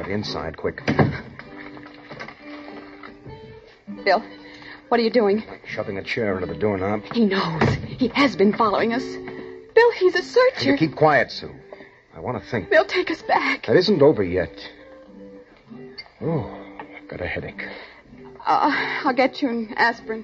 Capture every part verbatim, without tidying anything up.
inside, quick. Bill, what are you doing? Shoving a chair into the doorknob. He knows. He has been following us. Bill, he's a searcher. You keep quiet, Sue. I want to think. They'll take us back. That isn't over yet. Oh, I've got a headache. Uh, I'll get you an aspirin.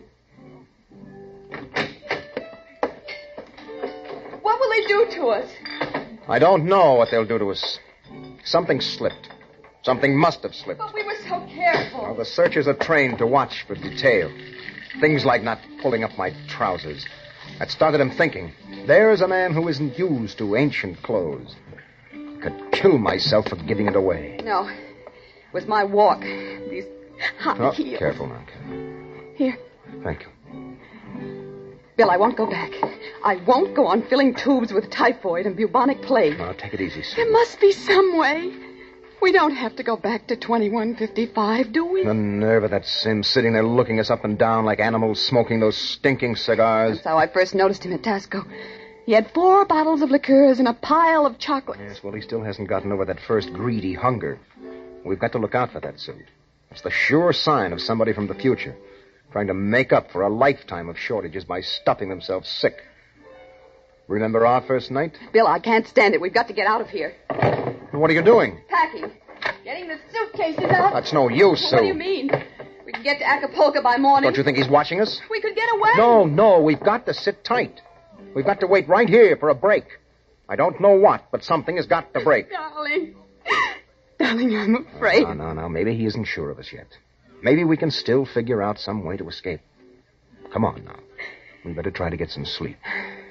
What will they do to us? I don't know what they'll do to us. Something slipped. Something must have slipped. But we were so careful. Well, the searchers are trained to watch for detail. Things like not pulling up my trousers. That started him thinking. There's a man who isn't used to ancient clothes. I could kill myself for giving it away. No. It was my walk. These high Oh, heels. careful now, careful. Here. Thank you. Bill, I won't go back. I won't go on filling tubes with typhoid and bubonic plague. Now, take it easy, Sue. There must be some way. We don't have to go back to twenty-one fifty-five, do we? The nerve of that Sim sitting there looking us up and down like animals smoking those stinking cigars. That's how I first noticed him at Tasco. He had four bottles of liqueurs and a pile of chocolates. Yes, well, he still hasn't gotten over that first greedy hunger. We've got to look out for that, Sue. It's the sure sign of somebody from the future, trying to make up for a lifetime of shortages by stuffing themselves sick. Remember our first night? Bill, I can't stand it. We've got to get out of here. What are you doing? Packing. Getting the suitcases out. That's no use, Sue. What do you mean? We can get to Acapulco by morning. Don't you think he's watching us? We could get away. No, no, we've got to sit tight. We've got to wait right here for a break. I don't know what, but something has got to break. Darling. Darling, I'm afraid. No, no, no. Maybe he isn't sure of us yet. Maybe we can still figure out some way to escape. Come on now. We better try to get some sleep.